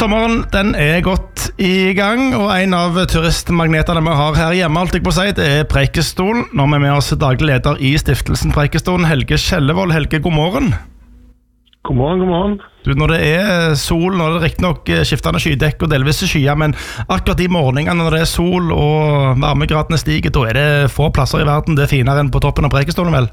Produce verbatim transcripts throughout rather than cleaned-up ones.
Sommeren den er godt i gang, og en av turistmagnetene vi har her hjemme, alt jeg på å si, det er Preikestolen. Nå er vi med oss daglig leder i stiftelsen Preikestolen, Helge Kjellevold. Helge, god morgen. God morgen, god morgen. Du, når det er sol, når det er riktig nok skiftende skydekk og delvis skyer, men akkurat i morgenene når det er sol og varmegradene stiger, da er det få plasser i verden det er finere enn på toppen av Preikestolen, vel?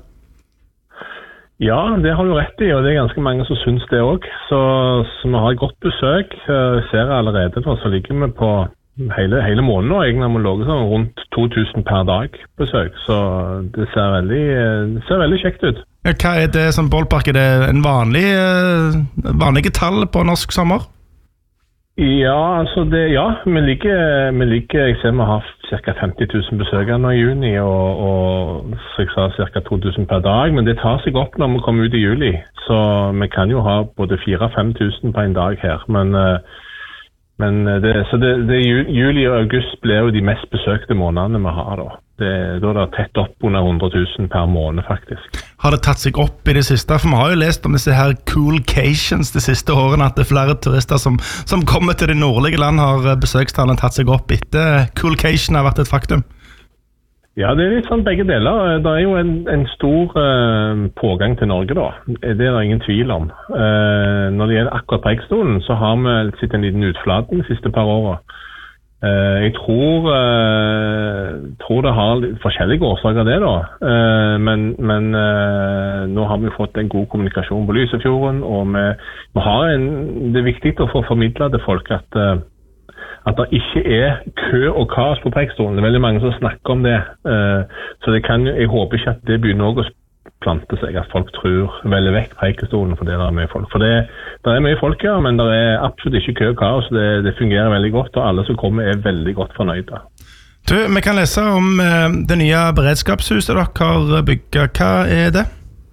Ja, det har du rett i, og det er ganske mange som synes det også. Så, så vi har godt besøk. Jeg ser allerede da, så ligger vi på hele, hele måneden, og egentlig har vi ligget sånn rundt to tusen per dag besøk. Så det ser veldig, det ser veldig kjekt ut. Hva er det som ballpark? Er det en vanlig, vanlige tall på norsk sommer? Ja, altså det, ja, vi ligger, vi ligger, jeg ser vi har ca. femti tusen besøkere nå i juni, og, og så jeg sa ca. to tusen per dag, men det tar seg opp når vi kommer ut i juli, så vi kan jo ha både fire til fem tusen på en dag her, men, men det, så det, det, juli og august blir jo de mest besøkte månedene vi har da. Det, da er det tett opp under hundre tusen per måned faktisk. Har det tatt seg opp i det siste? For vi har jo lest om disse her coolcations de siste årene, at det er flere turister som, som kommer til de nordlige land har besøkstallene tatt seg opp etter coolcation har vært et faktum. Ja, det er litt sånn begge deler. Det er jo en, en stor uh, pågang til Norge da. Det er det ingen tvil om. Uh, når det gjelder akkurat Preikestolen, så har vi sett en liten utflating de siste par årene. Uh, jeg tror, uh, tror det har litt forskjellige årsaker det da, uh, men, men uh, nå har vi fått en god kommunikasjon på Lysefjorden, og vi, vi har en, det er viktig å få formidlet til folk at, uh, at det ikke er kø og kaos på Preikestolen. Det er veldig mange som snakker om det, uh, så det kan, jeg håper ikke at det begynner å plante seg, at folk tror veldig vekk Preikestolen for det der er mye folk. For det, det er mye folk, ja, men det er absolutt ikke kø og kaos. Det, det fungerer veldig godt, og alle som kommer er veldig godt fornøyde. Du, vi kan lese om eh, det nye beredskapshuset dere har bygget. Hva er det?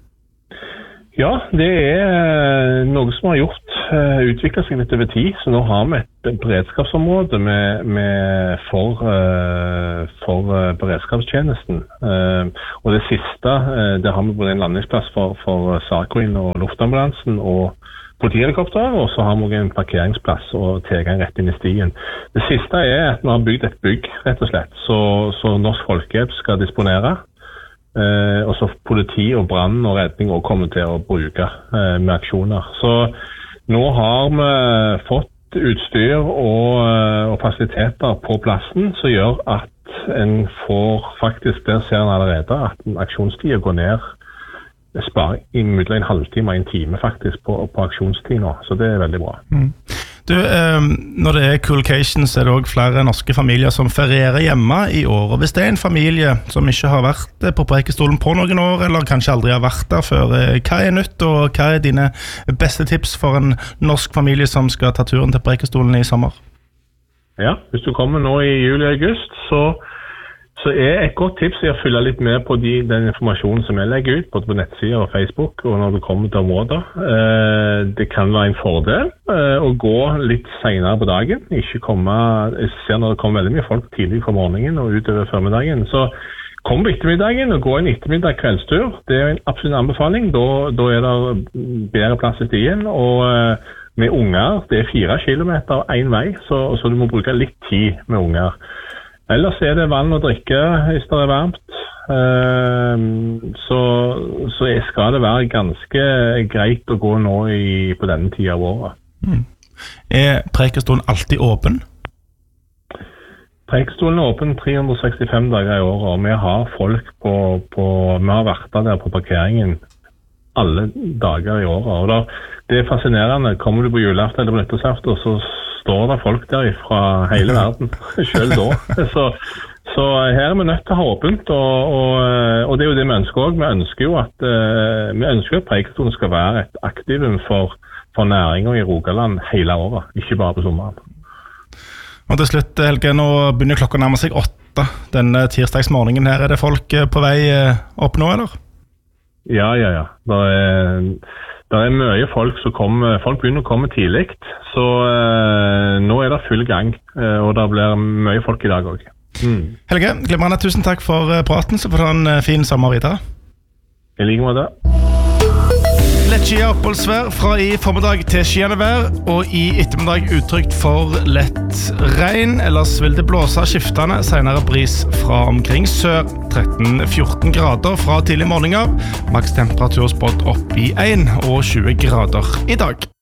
Ja, det er noe som har gjort, uh, utviklet seg litt over tid, så nå har vi et beredskapsområde med, med for, uh, for uh, beredskapstjenesten. Uh, og det siste, uh, det har vi både en landingsplass for, for SAR-Queen og luftambulansen og politihelikopter, og så har vi en parkeringsplass og tilgang rett inn i stien. Det siste er at vi har bygd et bygg, rett og slett, så, så Norsk Folkehjelp skal disponere. Uh, og så politi og brann og redning også kommer til å bruke uh, med aksjoner. Så nå har vi fått utstyr og, uh, og fasiliteter på plassen som gjør at en får faktisk, der ser en allerede at aksjonstiden går ned, sparer i mellom en halvtime og en time faktisk på, på aksjonstid nå, så det er veldig bra. Mm. Du, eh, når det er coolcations er det også flere norske familier som ferierer hjemme i år, og hvis det er en familie som ikke har vært på Preikestolen på noen år, eller kanskje aldri har vært der før, eh, hva er nytt, og hva er dine beste tips for en norsk familie som skal ta turen til Preikestolen i sommer? Ja, hvis du kommer nå i juli og august, så Så er et godt tips å følge litt med på de, den informasjonen som jeg legger ut, både på nettsider og Facebook, og når du kommer til områder. Eh, det kan være en fordel eh, å gå litt senere på dagen. Ikke komme, jeg ser når det kommer veldig mye folk tidlig fra morgenen og utover formiddagen. Så kom på ettermiddagen og gå en ettermiddag kveldstur. Det er en absolutt anbefaling. Da, da er det bedre plass i stien. Og eh, med unger, det er fire kilometer en vei, så, så du må bruke litt tid med unger. Ellers er det vann å drikke hvis det er varmt, uh, så, så skal det være ganske greit å gå nå i, på denne tiden av året. Mm. Er Preikestolen alltid åpen? Preikestolen er åpen tre hundre sekstifem dager i året, og vi har folk på, på vi har vært der på parkeringen alle dager i året. Og da, det er fascinerende. Kommer du på julaften eller på nyttårsaften, så står det folk der fra hele verden, selv da. Så, så her er vi nødt til å ha åpent, og, og, og det er jo det vi ønsker også. Vi ønsker jo at, uh, vi ønsker at Preikestolen skal være et aktivum for, for næringer i Rogaland hele året, ikke bare på sommeren. Og til slutt, Helge, nå begynner klokka å nærme seg åtte. Denne tirsdagsmorgenen her, er det folk på vei opp nå, eller? Ja, ja, ja. Det er... Det er mye folk som kommer, folk begynner å komme tidlig, så eh, nå er det full gang, eh, og det blir mye folk i dag også. Mm. Helge, glimrende, tusen takk for praten, så får du ha en fin sommer videre. I like måte. Lett skyet oppholdsvær fra i formiddag til skyende vær, og i ettermiddag utrygt for lett regn. Ellers vil det blåse skiftende, senere bris fra omkring sør. tretten til fjorten grader fra tidlig morgen av. Maks temperatur spådd opp i en og tjue grader i dag.